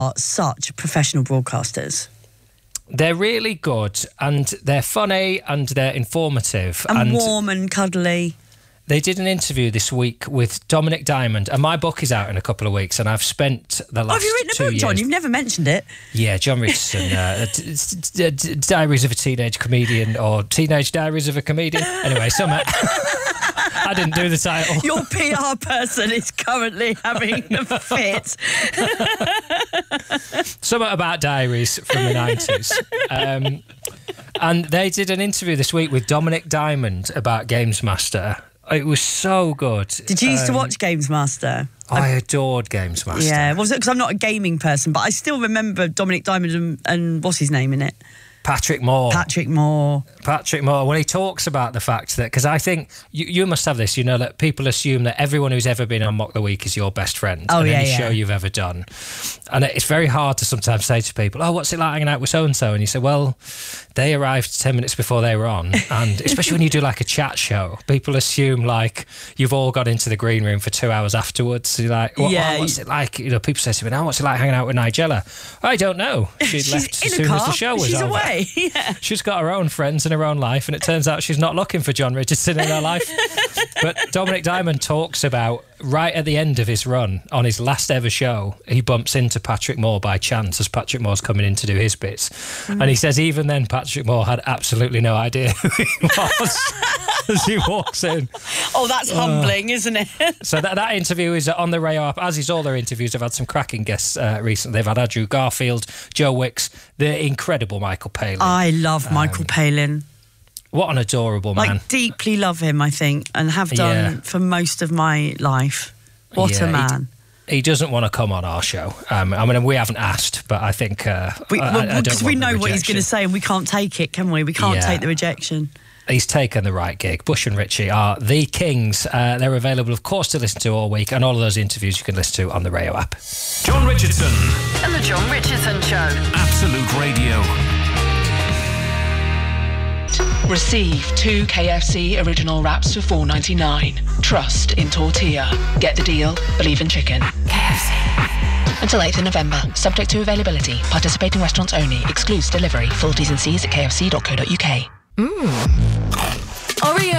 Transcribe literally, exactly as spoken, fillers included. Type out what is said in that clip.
are such professional broadcasters. They're really good, and they're funny, and they're informative. And, and warm and cuddly. They did an interview this week with Dominic Diamond, and my book is out in a couple of weeks, and I've spent the last oh, have you written a two book, years... John? You've never mentioned it. Yeah, John Richardson, uh, d- d- d- Diaries of a Teenage Comedian, or Teenage Diaries of a Comedian. Anyway, some... I didn't do the title. Your P R person is currently having a fit. Something about diaries from the nineties. Um, and they did an interview this week with Dominic Diamond about Games Master. It was so good. Did you used um, to watch Games Master? I adored Games Master. Yeah, was it because I'm not a gaming person, but I still remember Dominic Diamond and, and what's his name in it? Patrick Moore. Patrick Moore. Patrick Moore, when he talks about the fact that, because I think you, you must have this, you know, that people assume that everyone who's ever been on Mock the Week is your best friend. Oh, in yeah, any yeah. show you've ever done. And it's very hard to sometimes say to people, oh, what's it like hanging out with so-and-so? And you say, well, they arrived ten minutes before they were on. And especially when you do like a chat show, people assume like you've all got into the green room for two hours afterwards. You're like, what, yeah, oh, what's it like? You know, people say to me, now, what's it like hanging out with Nigella? I don't know. She'd She's left in as a soon car. as the show was She's over. away. Yeah. She's got her own friends and her own life, and it turns out she's not looking for John Richardson in her life. But Dominic Diamond talks about, right at the end of his run, on his last ever show, he bumps into Patrick Moore by chance as Patrick Moore's coming in to do his bits. Mm. And he says even then Patrick Moore had absolutely no idea who he was as he walks in. Oh, that's humbling, uh, isn't it? So that, that interview is on the Rayo app, as is all their interviews. They've had some cracking guests uh, recently. They've had Andrew Garfield, Joe Wicks, the incredible Michael Palin. I love Michael um, Palin. What an adorable man. Like, deeply love him, I think, and have done yeah. for most of my life. What yeah, a man. He, he doesn't want to come on our show. Um, I mean, we haven't asked, but I think... Uh, we, I, well, I because we know what he's going to say, and we can't take it, can we? We can't yeah. take the rejection. He's taken the right gig. Bush and Ritchie are the kings. Uh, they're available, of course, to listen to all week, and all of those interviews you can listen to on the Rayo app. John Richardson and the John Richardson Show. Absolute Radio. Receive two K F C original wraps for four ninety-nine. Trust in tortilla. Get the deal. Believe in chicken. K F C. Until eighth of November. Subject to availability. Participating restaurants only. Excludes delivery. Full T's and C's at k f c dot co dot u k. Mmm. Oreo